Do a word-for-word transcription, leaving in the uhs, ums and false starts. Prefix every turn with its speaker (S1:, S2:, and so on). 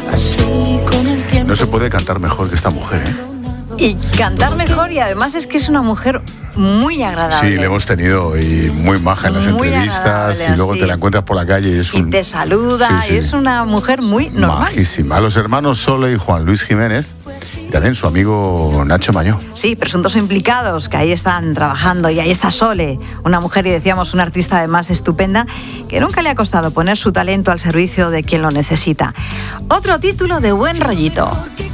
S1: No se puede cantar mejor que esta mujer, ¿eh?
S2: Y cantar mejor, y además es que es una mujer muy agradable.
S1: Sí, le hemos tenido y muy maja en las
S2: muy
S1: entrevistas, y luego
S2: sí.
S1: te la encuentras por la calle y es un...
S2: Y te saluda, sí, sí. Es una mujer muy normal.
S1: Majísima. Los hermanos Sole y Juan Luis Jiménez, y también su amigo Nacho Mañó.
S2: Sí, presuntos implicados, que ahí están trabajando, y ahí está Sole, una mujer, y decíamos, una artista además estupenda, que nunca le ha costado poner su talento al servicio de quien lo necesita. Otro título de Buen Rollito.